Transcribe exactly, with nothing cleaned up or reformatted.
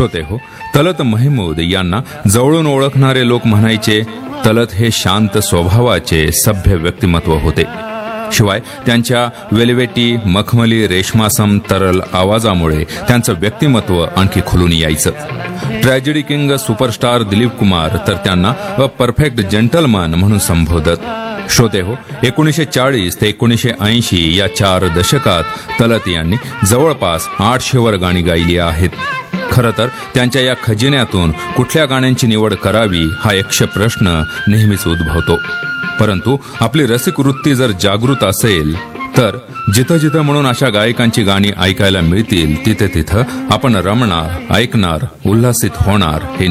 श्रोते हो, तलत महमूद यांना जवळून ओळखणारे लोक म्हणायचे, तलत हे शांत स्वभावाचे सभ्य व्यक्तिमत्व होते. शिवाय त्यांच्या वेलवेटी मखमली रेशमासम तरल आवाजामुळे त्यांचं व्यक्तिमत्व आणखी खुलून यायचं. Tragedy king superstar Dilip Kumar तर त्यांना अ परफेक्ट जेंटलमन म्हणून संबोधत. श्रोते हो, एकोणीसशे चाळीस ते एकोणीसशे ऐंशी या चार दशकात तलत यांनी जवळपास आठशेवर गाणी गायली आहेत. खरं तर त्यांच्या या खजिन्यातून कुठल्या गाण्यांची निवड करावी हा यक्ष प्रश्न नेहमीच उद्भवतो. परंतु आपली रसिक वृत्ती जर जागृत असेल तर जिथं जिथं म्हणून अशा गायकांची गाणी ऐकायला मिळतील तिथे तिथं आपण रमणार, ऐकणार, उल्हासित होणार हे